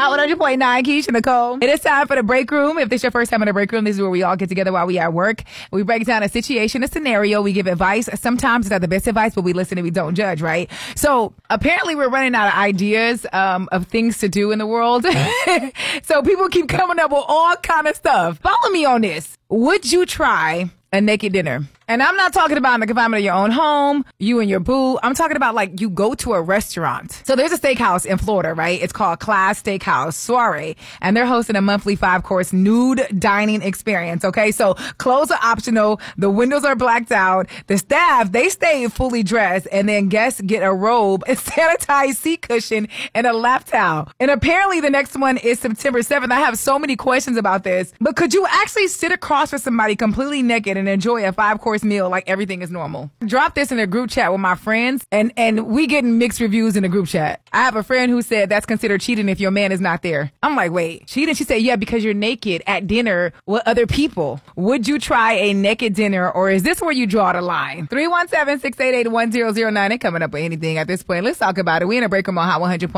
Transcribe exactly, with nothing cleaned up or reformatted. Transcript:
I one hundred point nine, Keisha Nicole. It is time for the break room. If this is your first time in the break room, this is where we all get together while we at work. We break down a situation, a scenario. We give advice. Sometimes it's not the best advice, but we listen and we don't judge, right? So apparently we're running out of ideas um, of things to do in the world. So people keep coming up with all kind of stuff. Follow me on this. Would you try a naked dinner? And I'm not talking about in the confinement of your own home, you and your boo. I'm talking about like you go to a restaurant. So there's a steakhouse in Florida, right? It's called Class Steakhouse Soiree. And they're hosting a monthly five-course nude dining experience, okay? So clothes are optional. The windows are blacked out. The staff, they stay fully dressed. And then guests get a robe, a sanitized seat cushion, and a lap towel. And apparently the next one is September seventh. I have so many questions about this. But could you actually sit across from somebody completely naked and enjoy a five-course meal like everything is normal? Drop this in a group chat with my friends, and and we getting mixed reviews in the group chat. I have a friend who said that's considered cheating if your man is not there. I'm like, wait, cheating? She said, yeah, because you're naked at dinner with other people. Would you try a naked dinner, or is this where you draw the line? three one seven, six eight eight, one zero zero nine. Ain't coming up with anything at this point. Let's talk about it. We in a break room on Hot one hundred point